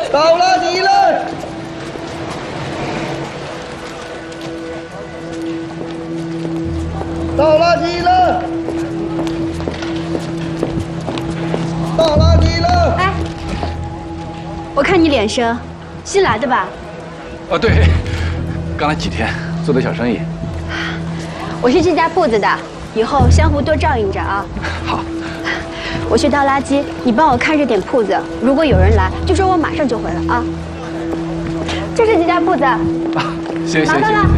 倒垃圾了！倒垃圾了！倒垃圾了！ 哎，我看你脸生，新来的吧？ 哦，对，刚来几天，做点小生意。 我是这家铺子的，以后相互多照应着啊。 好。 我去倒垃圾，你帮我看着点铺子。如果有人来，就说我马上就回来啊。就是这家铺子。 啊，行行行。 麻烦了。